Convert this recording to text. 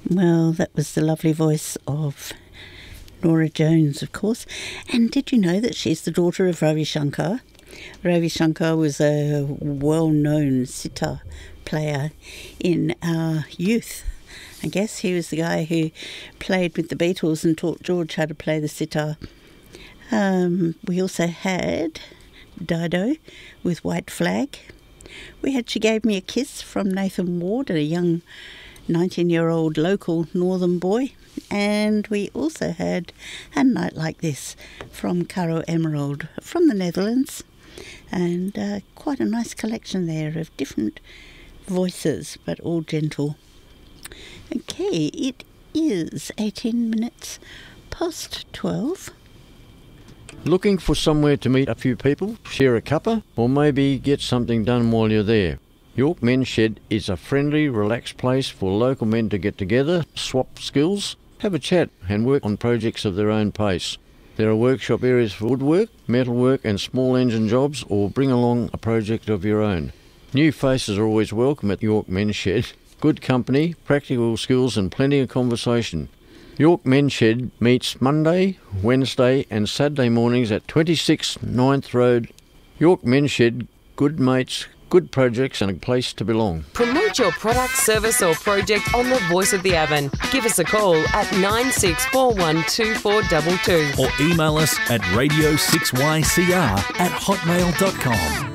Well, that was the lovely voice of Nora Jones, of course. And did you know that she's the daughter of Ravi Shankar? Ravi Shankar was a well-known sitar player in our youth. I guess he was the guy who played with the Beatles and taught George how to play the sitar. We also had Dido with White Flag. We had She Gave Me a Kiss from Nathan Ward, a young 19-year-old local northern boy. And we also had A Night Like This from Caro Emerald from the Netherlands. And quite a nice collection there of different voices, but all gentle. Okay, it is 18 minutes past 12. Looking for somewhere to meet a few people, share a cuppa, or maybe get something done while you're there? York Men's Shed is a friendly, relaxed place for local men to get together, swap skills, have a chat and work on projects of their own pace. There are workshop areas for woodwork, metalwork and small engine jobs, or bring along a project of your own. New faces are always welcome at York Men's Shed. Good company, practical skills and plenty of conversation. York Men's Shed meets Monday, Wednesday and Saturday mornings at 26 9th Road. York Men's Shed, good mates, good projects and a place to belong. Promote your product, service or project on the Voice of the Avon. Give us a call at 96412422 or email us at radio6ycr@hotmail.com.